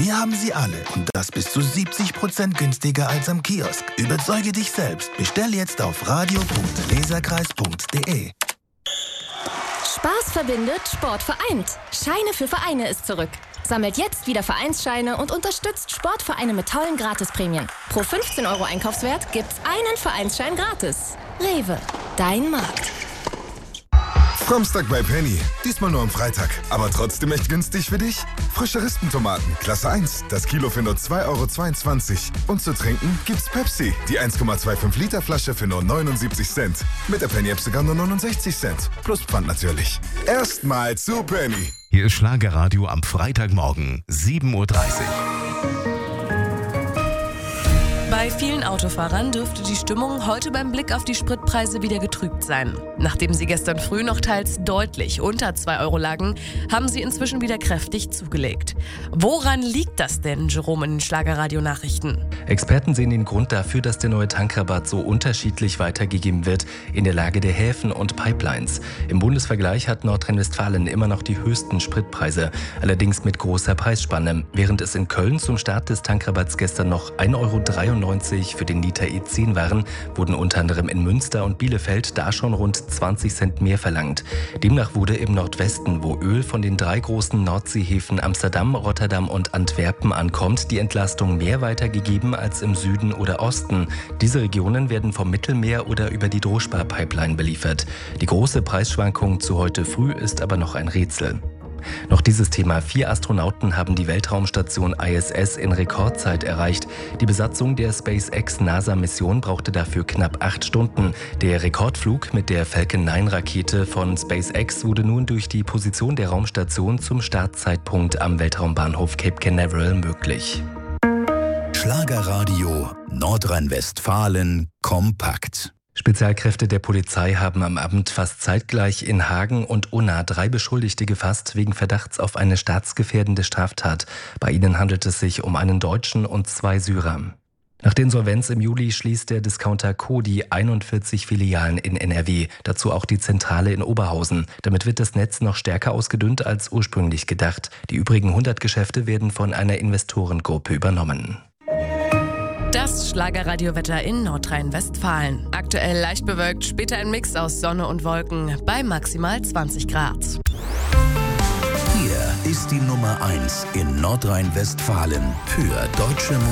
Wir haben sie alle und das bis zu 70% günstiger als am Kiosk. Überzeuge dich selbst. Bestell jetzt auf radio.leserkreis.de. Spaß verbindet, Sport vereint. Scheine für Vereine ist zurück. Sammelt jetzt wieder Vereinsscheine und unterstützt Sportvereine mit tollen Gratisprämien. Pro 15 € Einkaufswert gibt's einen Vereinsschein gratis. Rewe, dein Markt. Samstag bei Penny. Diesmal nur am Freitag. Aber trotzdem echt günstig für dich? Frische Rispentomaten, Klasse 1. Das Kilo für nur 2,22 €. Und zu trinken gibt's Pepsi. Die 1,25 Liter Flasche für nur 79 Cent. Mit der Penny-App sogar nur 69 Cent. Plus Pfand natürlich. Erstmal zu Penny. Hier ist Schlagerradio am Freitagmorgen, 7:30 Uhr. Bei vielen Autofahrern dürfte die Stimmung heute beim Blick auf die Spritpreise wieder getrübt sein. Nachdem sie gestern früh noch teils deutlich unter 2 € lagen, haben sie inzwischen wieder kräftig zugelegt. Woran liegt das denn, Jerome, in den Schlagerradio-Nachrichten? Experten sehen den Grund dafür, dass der neue Tankrabatt so unterschiedlich weitergegeben wird, in der Lage der Häfen und Pipelines. Im Bundesvergleich hat Nordrhein-Westfalen immer noch die höchsten Spritpreise, allerdings mit großer Preisspanne. Während es in Köln zum Start des Tankrabatts gestern noch 1,93 € für den Liter E10 waren, wurden unter anderem in Münster und Bielefeld da schon rund 20 Cent mehr verlangt. Demnach wurde im Nordwesten, wo Öl von den 3 großen Nordseehäfen Amsterdam, Rotterdam und Antwerpen ankommt, die Entlastung mehr weitergegeben als im Süden oder Osten. Diese Regionen werden vom Mittelmeer oder über die Droschba-Pipeline beliefert. Die große Preisschwankung zu heute früh ist aber noch ein Rätsel. Noch dieses Thema: 4 Astronauten haben die Weltraumstation ISS in Rekordzeit erreicht. Die Besatzung der SpaceX-NASA-Mission brauchte dafür knapp 8 Stunden. Der Rekordflug mit der Falcon 9-Rakete von SpaceX wurde nun durch die Position der Raumstation zum Startzeitpunkt am Weltraumbahnhof Cape Canaveral möglich. Schlagerradio Nordrhein-Westfalen kompakt. Spezialkräfte der Polizei haben am Abend fast zeitgleich in Hagen und Unna 3 Beschuldigte gefasst wegen Verdachts auf eine staatsgefährdende Straftat. Bei ihnen handelt es sich um einen Deutschen und 2 Syrer. Nach der Insolvenz im Juli schließt der Discounter Coty 41 Filialen in NRW, dazu auch die Zentrale in Oberhausen. Damit wird das Netz noch stärker ausgedünnt als ursprünglich gedacht. Die übrigen 100 Geschäfte werden von einer Investorengruppe übernommen. Das Schlagerradiowetter in Nordrhein-Westfalen. Aktuell leicht bewölkt, später ein Mix aus Sonne und Wolken bei maximal 20 Grad. Hier ist die Nummer 1 in Nordrhein-Westfalen für deutsche Musik.